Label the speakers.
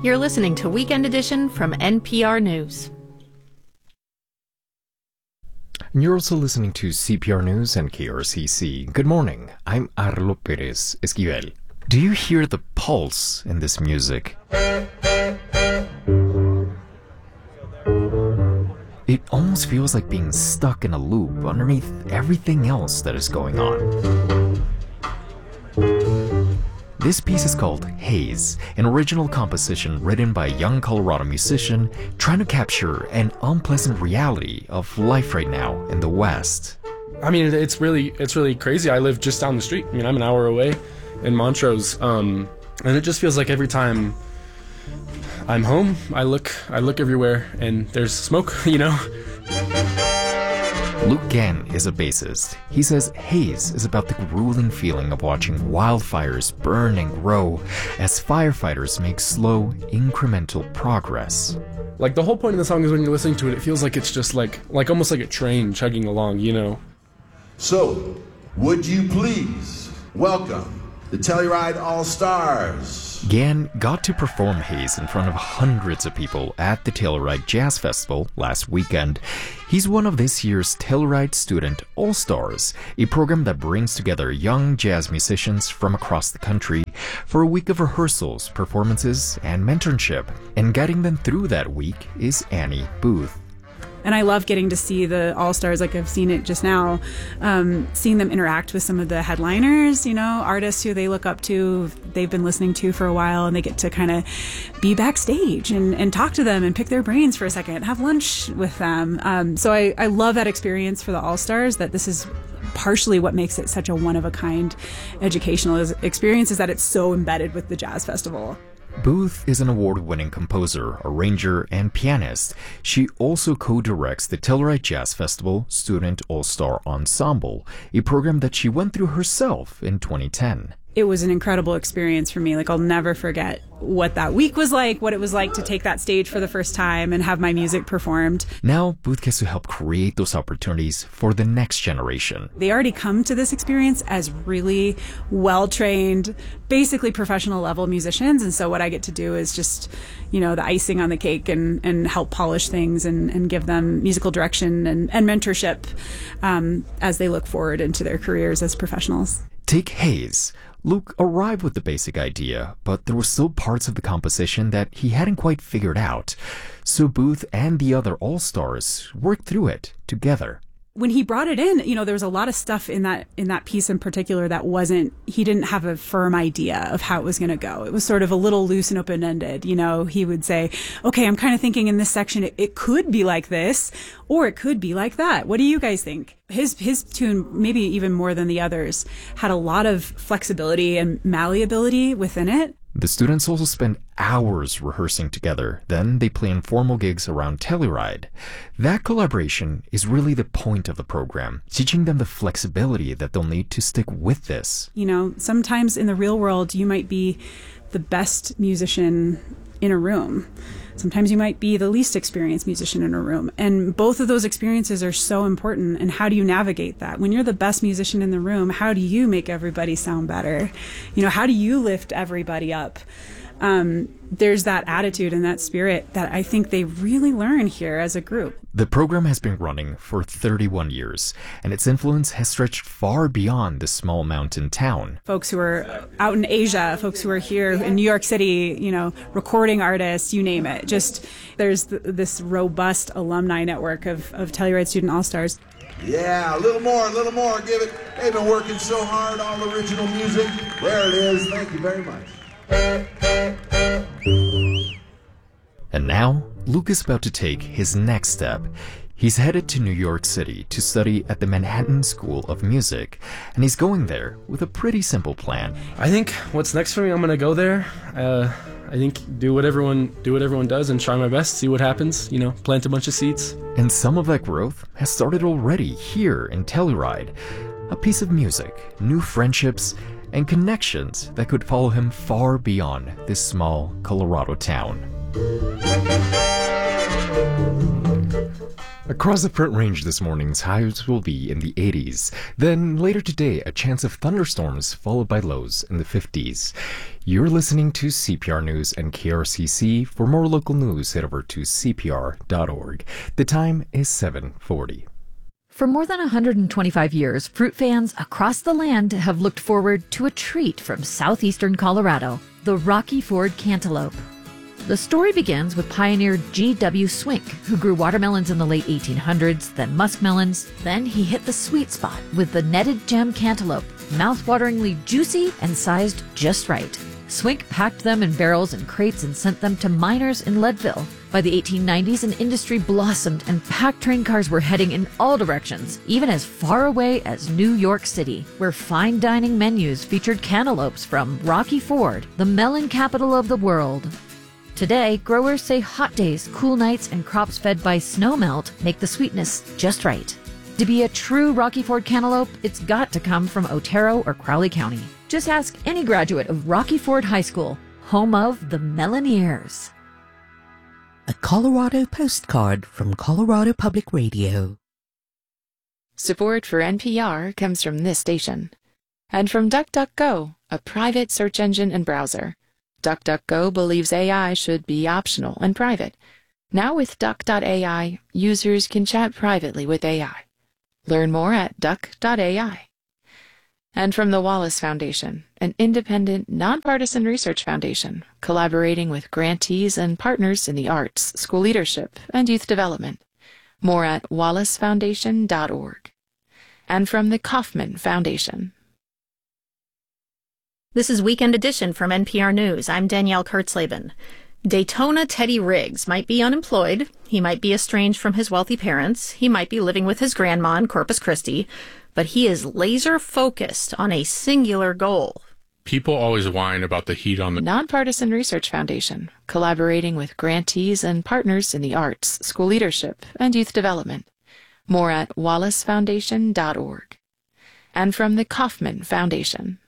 Speaker 1: You're listening to Weekend Edition from NPR News.
Speaker 2: And you're also listening to CPR News and KRCC. Good morning. I'm Arlo Perez Esquivel. Do you hear the pulse in this music? It almost feels like being stuck in a loop underneath everything else that is going on. This piece is called Haze, an original composition written by a young Colorado musician trying to capture an unpleasant reality of life right now in the West.
Speaker 3: I mean, it's really crazy. I live just down the street. I mean, I'm an hour away in Montrose, and it just feels like every time I'm home, I look everywhere, and there's smoke, you know?
Speaker 2: Luke Gann is a bassist. He says Haze is about the grueling feeling of watching wildfires burn and grow as firefighters make slow, incremental progress.
Speaker 3: Like, the whole point of the song is when you're listening to it, it feels like it's just like almost like a train chugging along, you know?
Speaker 4: So, would you please welcome the Telluride All-Stars?
Speaker 2: Gann got to perform Haze in front of hundreds of people at the Telluride Jazz Festival last weekend. He's one of this year's Telluride Student All-Stars, a program that brings together young jazz musicians from across the country for a week of rehearsals, performances, and mentorship. And guiding them through that week is Annie Booth.
Speaker 5: And I love getting to see the All-Stars, like I've seen it just now, seeing them interact with some of the headliners, you know, artists who they look up to, they've been listening to for a while, and they get to kind of be backstage and talk to them and pick their brains for a second, have lunch with them. So I love that experience for the All-Stars, that this is partially what makes it such a one-of-a-kind educational experience, is that it's so embedded with the Jazz Festival.
Speaker 2: Booth is an award-winning composer, arranger, and pianist. She also co-directs the Telluride Jazz Festival Student All-Star Ensemble, a program that she went through herself in 2010.
Speaker 5: It was an incredible experience for me. Like, I'll never forget what that week was like, what it was like to take that stage for the first time and have my music performed.
Speaker 2: Now, Booth gets to help create those opportunities for the next generation.
Speaker 5: They already come to this experience as really well-trained, basically professional level musicians. And so what I get to do is just, you know, the icing on the cake and help polish things and give them musical direction and mentorship as they look forward into their careers as professionals.
Speaker 2: Take Haze. Luke arrived with the basic idea, but there were still parts of the composition that he hadn't quite figured out. So Booth and the other All-Stars worked through it together.
Speaker 5: When he brought it in, you know, there was a lot of stuff in that piece in particular that he didn't have a firm idea of how it was going to go. It was sort of a little loose and open-ended. You know, he would say, okay, I'm kind of thinking in this section, it could be like this, or it could be like that. What do you guys think? His tune, maybe even more than the others, had a lot of flexibility and malleability within it.
Speaker 2: The students also spend hours rehearsing together. Then they play informal gigs around Telluride. That collaboration is really the point of the program, teaching them the flexibility that they'll need to stick with this.
Speaker 5: You know, sometimes in the real world, you might be the best musician in a room. Sometimes you might be the least experienced musician in a room. And both of those experiences are so important. And how do you navigate that? When you're the best musician in the room, how do you make everybody sound better? You know, how do you lift everybody up? There's that attitude and that spirit that I think they really learn here as a group.
Speaker 2: The program has been running for 31 years, and its influence has stretched far beyond the small mountain town.
Speaker 5: Folks who are out in Asia, folks who are here in New York City, you know, recording artists, you name it. Just there's this robust alumni network of Telluride Student All-Stars.
Speaker 4: Yeah, a little more, give it. They've been working so hard, all original music. There it is. Thank you very much.
Speaker 2: And now, Luke is about to take his next step. He's headed to New York City to study at the Manhattan School of Music, and he's going there with a pretty simple plan.
Speaker 3: I think what's next for me, I'm gonna go there. I think do what everyone does and try my best, see what happens, you know, plant a bunch of seeds.
Speaker 2: And some of that growth has started already here in Telluride. A piece of music, new friendships, and connections that could follow him far beyond this small Colorado town. Across the Front Range this morning's highs will be in the 80s. Then later today, a chance of thunderstorms followed by lows in the 50s. You're listening to CPR News and KRCC. For more local news, head over to cpr.org. The time is 7:40.
Speaker 6: For more than 125 years, fruit fans across the land have looked forward to a treat from southeastern Colorado, the Rocky Ford cantaloupe. The story begins with pioneer G.W. Swink, who grew watermelons in the late 1800s, then muskmelons. Then he hit the sweet spot with the netted gem cantaloupe, mouth-wateringly juicy and sized just right. Swink packed them in barrels and crates and sent them to miners in Leadville. By the 1890s, an industry blossomed and packed train cars were heading in all directions, even as far away as New York City, where fine dining menus featured cantaloupes from Rocky Ford, the melon capital of the world. Today, growers say hot days, cool nights, and crops fed by snowmelt make the sweetness just right. To be a true Rocky Ford cantaloupe, it's got to come from Otero or Crowley County. Just ask any graduate of Rocky Ford High School, home of the Meloneers.
Speaker 7: A Colorado postcard from Colorado Public Radio.
Speaker 1: Support for NPR comes from this station. And from DuckDuckGo, a private search engine and browser. DuckDuckGo believes AI should be optional and private. Now with Duck.ai, users can chat privately with AI. Learn more at Duck.ai. And from the Wallace Foundation, an independent, nonpartisan research foundation collaborating with grantees and partners in the arts, school leadership, and youth development. More at wallacefoundation.org. And from the Kauffman Foundation.
Speaker 8: This is Weekend Edition from NPR News. I'm Danielle Kurtzleben. Daytona Teddy Riggs might be unemployed. He might be estranged from his wealthy parents. He might be living with his grandma in Corpus Christi. But he is laser focused on a singular goal.
Speaker 9: People always whine about the heat on the
Speaker 1: Nonpartisan Research Foundation, collaborating with grantees and partners in the arts, school leadership, and youth development. More at wallacefoundation.org. And from the Kauffman Foundation.